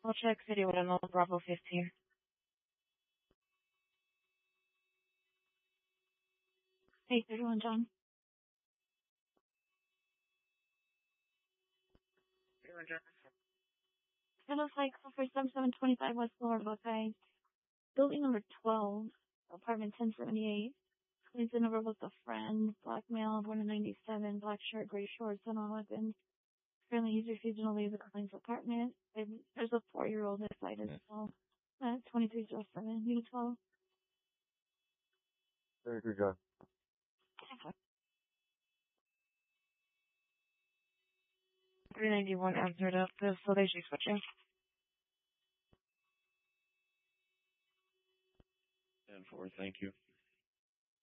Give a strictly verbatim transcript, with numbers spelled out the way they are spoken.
I'll check City with an old Bravo fifteen. eight thirty-one, John. It looks like for seventy-seven twenty-five West Florida, Buckeye. Building number twelve, apartment ten seventy-eight. Clinton over with a friend, black male, born in ninety-seven, black shirt, gray shorts, and on weapons. Currently, he's refusing to leave the client's apartment. And there's a four-year-old inside as well. Uh, twenty-three oh seven, U twelve. Thank you, John. three ninety-one answered up, so they should switch in. ten four, thank you.